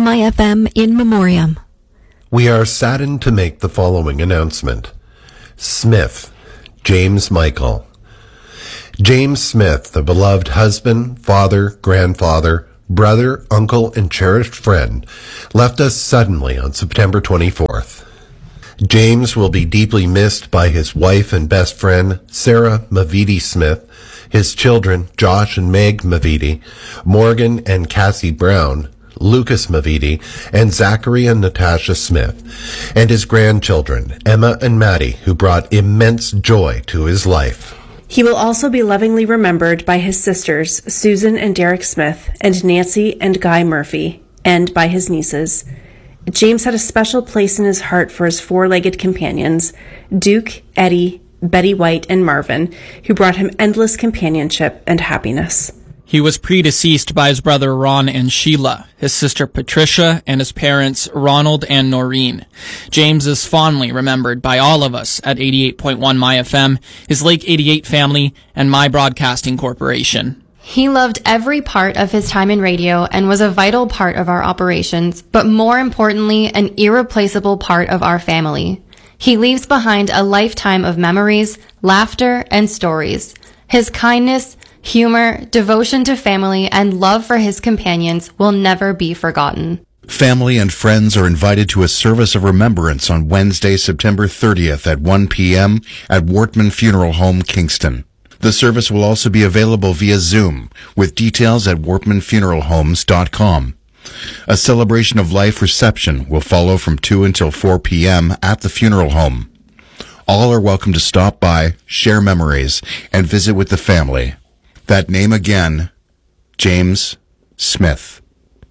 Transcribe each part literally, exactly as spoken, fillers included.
My F M in memoriam. We are saddened to make the following announcement. Smith, James Michael. James Smith, the beloved husband, father, grandfather, brother, uncle, and cherished friend, left us suddenly on September twenty-fourth. James will be deeply missed by his wife and best friend, Sarah Mavidi Smith, his children, Josh and Meg Mavidi, Morgan and Cassie Brown, Lucas Mavidi, and Zachary and Natasha Smith, and his grandchildren, Emma and Maddie, who brought immense joy to his life. He will also be lovingly remembered by his sisters, Susan and Derek Smith, and Nancy and Guy Murphy, and by his nieces. James had a special place in his heart for his four-legged companions, Duke, Eddie, Betty White, and Marvin, who brought him endless companionship and happiness. He was predeceased by his brother Ron and Sheila, his sister Patricia, and his parents Ronald and Noreen. James is fondly remembered by all of us at eighty-eight point one My F M, his Lake eighty-eight family, and My Broadcasting Corporation. He loved every part of his time in radio and was a vital part of our operations, but more importantly, an irreplaceable part of our family. He leaves behind a lifetime of memories, laughter, and stories. His kindness, humor, devotion to family, and love for his companions will never be forgotten. Family and friends are invited to a service of remembrance on Wednesday, September thirtieth at one p.m. at Wortman Funeral Home, Kingston. The service will also be available via Zoom, with details at wortman funeral homes dot com. A celebration of life reception will follow from two until four p.m. at the funeral home. All are welcome to stop by, share memories, and visit with the family. That name again, James Smith.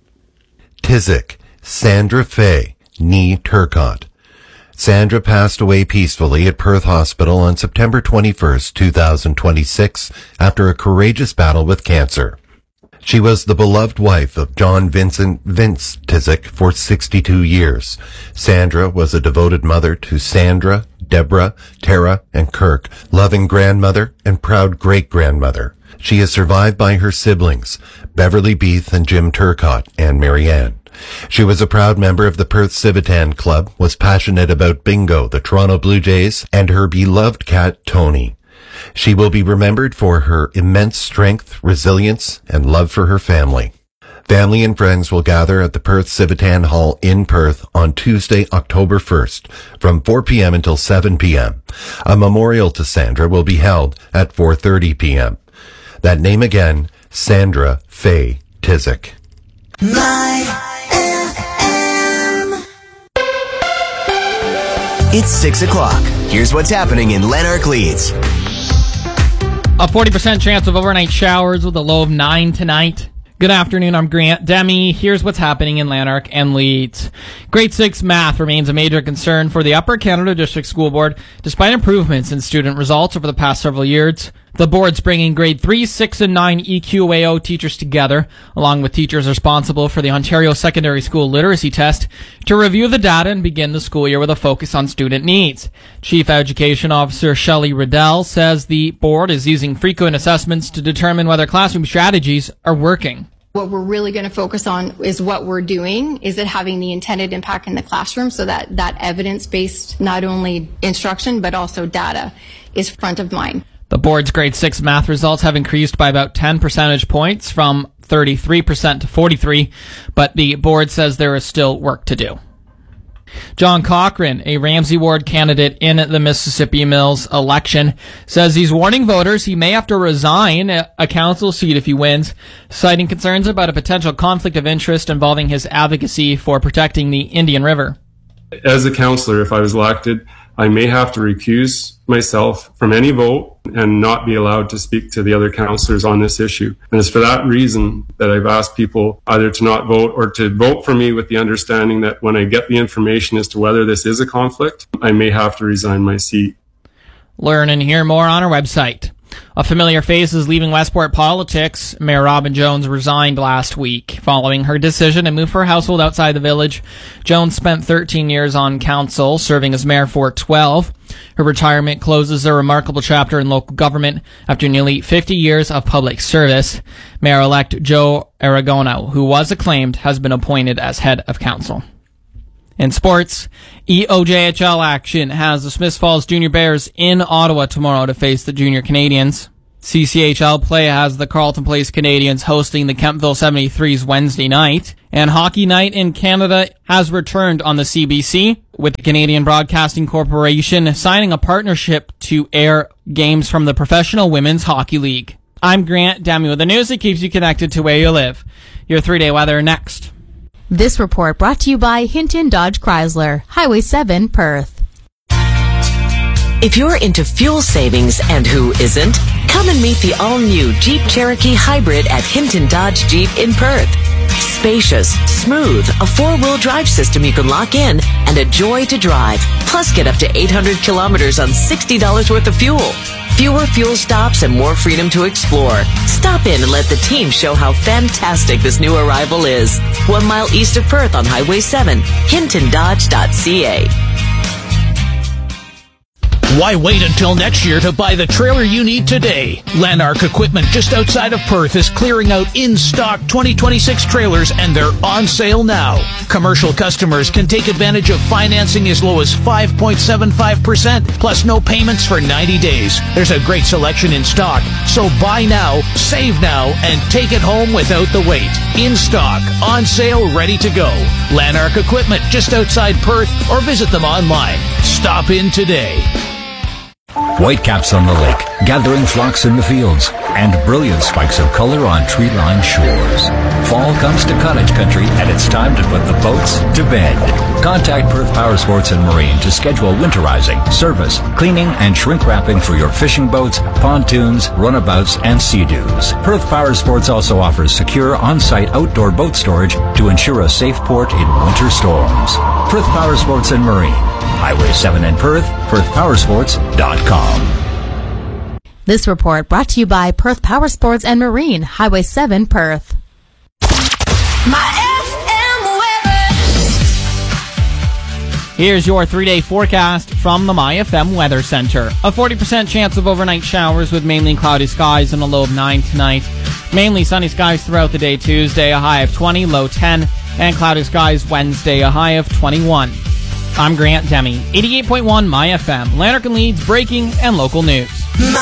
Tizik, Sandra Faye, nee Turcott. Sandra passed away peacefully at Perth Hospital on September twenty-first, two thousand twenty-six, after a courageous battle with cancer. She was the beloved wife of John Vincent Vince Tizik for sixty-two years. Sandra was a devoted mother to Sandra, Deborah, Tara, and Kirk, loving grandmother and proud great-grandmother. She is survived by her siblings, Beverly Beath and Jim Turcott, and Marianne. She was a proud member of the Perth Civitan Club, was passionate about bingo, the Toronto Blue Jays, and her beloved cat, Tony. She will be remembered for her immense strength, resilience, and love for her family. Family and friends will gather at the Perth Civitan Hall in Perth on Tuesday, October first, from four p.m. until seven p.m. A memorial to Sandra will be held at four thirty p.m. That name again, Sandra Faye Tizik. My F M. It's six o'clock. Here's what's happening in Lanark Leeds. A forty percent chance of overnight showers with a low of nine tonight. Good afternoon, I'm Grant Demi. Here's what's happening in Lanark and Leeds. Grade six math remains a major concern for the Upper Canada District School Board, despite improvements in student results over the past several years. The board's bringing grade three, six, and nine E Q A O teachers together, along with teachers responsible for the Ontario Secondary School Literacy Test, to review the data and begin the school year with a focus on student needs. Chief Education Officer Shelley Riddell says the board is using frequent assessments to determine whether classroom strategies are working. What we're really going to focus on is what we're doing. Is it having the intended impact in the classroom, so that that evidence-based, not only instruction, but also data is front of mind. The board's grade six math results have increased by about ten percentage points from thirty-three percent to forty-three, but the board says there is still work to do. John Cochran, a Ramsey Ward candidate in the Mississippi Mills election, says he's warning voters he may have to resign a council seat if he wins, citing concerns about a potential conflict of interest involving his advocacy for protecting the Indian River. As a councillor, if I was elected, I may have to recuse myself from any vote and not be allowed to speak to the other councillors on this issue. And it's for that reason that I've asked people either to not vote or to vote for me with the understanding that when I get the information as to whether this is a conflict, I may have to resign my seat. Learn and hear more on our website. A familiar face is leaving Westport politics. Mayor Robin Jones resigned last week following her decision to move her household outside the village. Jones spent thirteen years on council, serving as mayor for twelve. Her retirement closes a remarkable chapter in local government after nearly fifty years of public service. Mayor-elect Joe Aragono, who was acclaimed, has been appointed as head of council. In sports, E O J H L action has the Smiths Falls Junior Bears in Ottawa tomorrow to face the Junior Canadians. C C H L play has the Carleton Place Canadians hosting the Kemptville seventy-threes Wednesday night. And Hockey Night in Canada has returned on the C B C, with the Canadian Broadcasting Corporation signing a partnership to air games from the Professional Women's Hockey League. I'm Grant Demi with the news that keeps you connected to where you live. Your three-day weather next. This report brought to you by Hinton Dodge Chrysler, Highway seven, Perth. If you're into fuel savings, and who isn't, come and meet the all-new Jeep Cherokee Hybrid at Hinton Dodge Jeep in Perth. Spacious, smooth, a four-wheel drive system you can lock in, and a joy to drive. Plus, get up to eight hundred kilometers on sixty dollars worth of fuel. Fewer fuel stops and more freedom to explore. Stop in and let the team show how fantastic this new arrival is. One mile east of Perth on Highway seven, hinton dodge dot c a. Why wait until next year to buy the trailer you need today? Lanark Equipment just outside of Perth is clearing out in-stock twenty twenty-six trailers, and they're on sale now. Commercial customers can take advantage of financing as low as five point seven five percent, plus no payments for ninety days. There's a great selection in stock, so buy now, save now, and take it home without the wait. In stock, on sale, ready to go. Lanark Equipment just outside Perth, or visit them online. Stop in today. Whitecaps on the lake, gathering flocks in the fields, and brilliant spikes of color on tree-lined shores. Fall comes to cottage country, and it's time to put the boats to bed. Contact Perth Power Sports and Marine to schedule winterizing, service, cleaning, and shrink wrapping for your fishing boats, pontoons, runabouts, and sea-doos. Perth Power Sports also offers secure on-site outdoor boat storage to ensure a safe port in winter storms. Perth Power Sports and Marine, Highway seven in Perth, perth power sports dot com. This report brought to you by Perth Power Sports and Marine, Highway seven, Perth. My F M weather. Here's your three-day forecast from the My F M Weather Center. A forty percent chance of overnight showers with mainly cloudy skies and a low of nine tonight. Mainly sunny skies throughout the day Tuesday, a high of twenty, low ten, and cloudy skies Wednesday, a high of twenty-one. I'm Grant Demi, eighty-eight point one My F M, Lanark and Leeds breaking and local news.